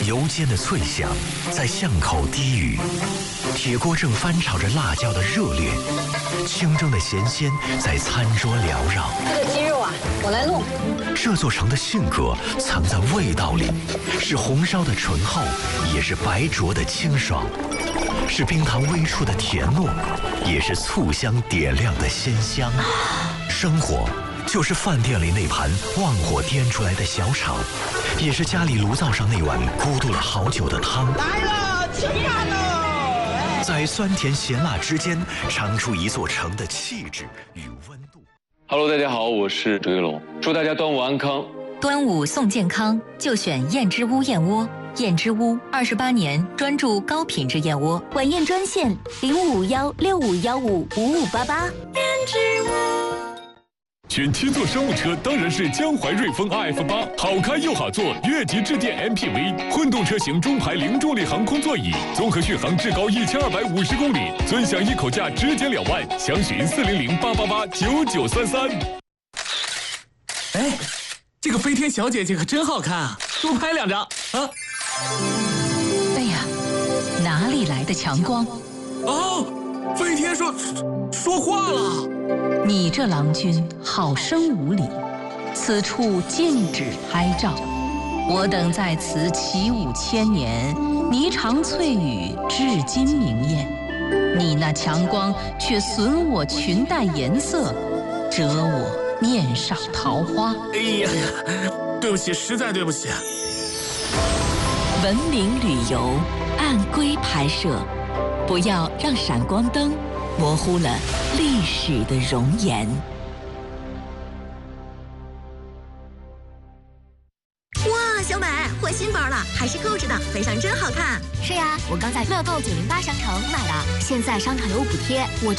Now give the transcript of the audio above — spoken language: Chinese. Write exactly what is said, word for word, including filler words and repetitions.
油煎的脆香在巷口低语，铁锅正翻炒着辣椒的热烈，清蒸的咸鲜在餐桌缭绕。 这个鸡肉啊，我来弄。 这座城的性格藏在味道里，是红烧的醇厚，也是白灼的清爽，是冰糖微出的甜糯，也是醋香点亮的鲜香。生活就是饭店里那盘旺火颠出来的小炒，也是家里炉灶上那碗咕嘟了好久的汤。 来了，吃饭喽！ 在酸甜咸辣之间，尝出一座城的气质与温度。 Hello， 大家好，我是周一龙，祝大家端午安康。 端午送健康，就选燕之屋燕窝。燕之屋二十八年专注高品质燕窝， 晚宴专线零五五幺六五幺五五五八八。燕之屋。 选七座商务车当然是江淮瑞风 R F 八，好开又好坐，越级致电 M P V， 混动车型中排零重力航空座椅，综合续航至高一千二百五十公里，尊享一口价直减两万，详询四零零八八八九九三三。 哎，这个飞天小姐姐可真好看啊，多拍两张啊！ 哎呀，哪里来的强光？ 哦，飞天说说话了。 你这郎君好生无礼，此处禁止拍照。我等在此起舞千年，霓裳翠羽至今明艳。你那强光却损我裙带颜色，折我面上桃花。 哎呀呀，对不起，实在对不起。 文明旅游，按规拍摄，不要让闪光灯模糊了历史的容颜。 哇，小美换新包了，还是购置的，背上真好看。 是呀，我刚在乐购九零八商城买的，现在商场有补贴，我